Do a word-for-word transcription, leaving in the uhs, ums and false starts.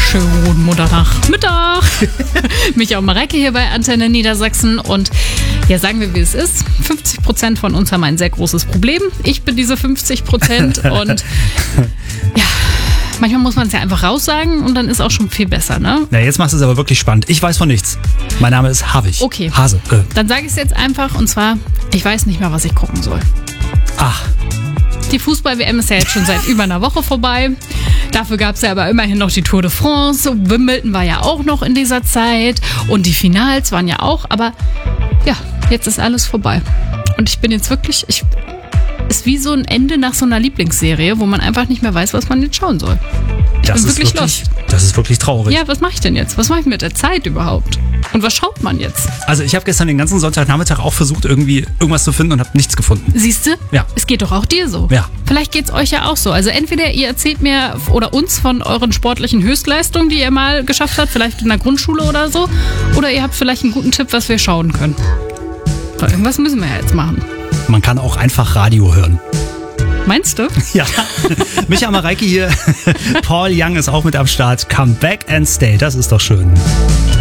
Schönen Montag Mittag. Micha und Mareike hier bei Antenne Niedersachsen. Und ja, sagen wir, wie es ist. fünfzig Prozent von uns haben ein sehr großes Problem. Ich bin diese fünfzig Prozent und ja, manchmal muss man es ja einfach raussagen und dann ist auch schon viel besser, ne? Ja, jetzt machst du es aber wirklich spannend. Ich weiß von nichts. Mein Name ist Havig. Okay. Hase. Äh. Dann sage ich es jetzt einfach und zwar, ich weiß nicht mehr, was ich gucken soll. Ach. Die Fußball-W M ist ja jetzt schon seit über einer Woche vorbei. Dafür gab es ja aber immerhin noch die Tour de France. Wimbledon war ja auch noch in dieser Zeit. Und die Finals waren ja auch. Aber ja, jetzt ist alles vorbei. Und ich bin jetzt wirklich... Ich, ist wie so ein Ende nach so einer Lieblingsserie, wo man einfach nicht mehr weiß, was man jetzt schauen soll. Ich Das bin ist wirklich, wirklich, lost. das ist wirklich traurig. Ja, was mache ich denn jetzt? Was mache ich mit der Zeit überhaupt? Und was schaut man jetzt? Also ich habe gestern den ganzen Sonntagnachmittag auch versucht, irgendwie irgendwas zu finden und habe nichts gefunden. Siehst du? Ja. Es geht doch auch dir so. Ja. Vielleicht geht's euch ja auch so. Also entweder ihr erzählt mir oder uns von euren sportlichen Höchstleistungen, die ihr mal geschafft habt, vielleicht in der Grundschule oder so. Oder ihr habt vielleicht einen guten Tipp, was wir schauen können. Weil irgendwas müssen wir ja jetzt machen. Man kann auch einfach Radio hören. Meinst du? Ja. Micha Mareike hier. Paul Young ist auch mit am Start. Come back and stay. Das ist doch schön.